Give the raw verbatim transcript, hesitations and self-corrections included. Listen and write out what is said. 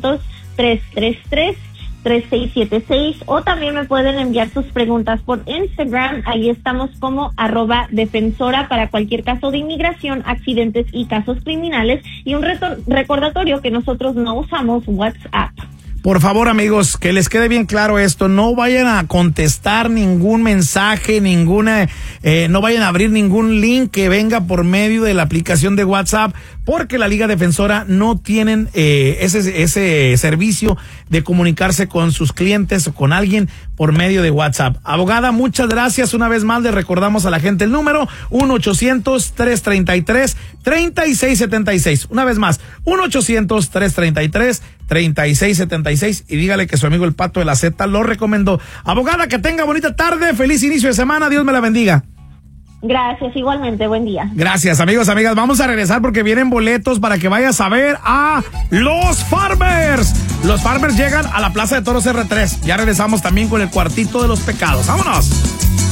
ochocientos, tres tres tres, tres seis siete seis, o también me pueden enviar sus preguntas por Instagram. Ahí estamos como arroba defensora para cualquier caso de inmigración, accidentes y casos criminales. Y un reto- recordatorio que nosotros no usamos WhatsApp. Por favor, amigos, que les quede bien claro esto, no vayan a contestar ningún mensaje, ninguna, eh, no vayan a abrir ningún link que venga por medio de la aplicación de WhatsApp, porque la Liga Defensora no tienen eh, ese, ese servicio de comunicarse con sus clientes o con alguien por medio de WhatsApp. Abogada, muchas gracias. Una vez más le recordamos a la gente el número uno ochocientos, tres treinta y tres, treinta y seis setenta y seis. Una vez más, uno ochocientos, tres treinta y tres, treinta y seis setenta y seis, y dígale que su amigo el Pato de la Z lo recomendó. Abogada, que tenga bonita tarde, feliz inicio de semana, Dios me la bendiga. Gracias, igualmente, buen día. Gracias, amigos, amigas. Vamos a regresar porque vienen boletos para que vayas a ver a los Farmers. Los Farmers llegan a la Plaza de Toros R tres. Ya regresamos también con el cuartito de los pecados. ¡Vámonos!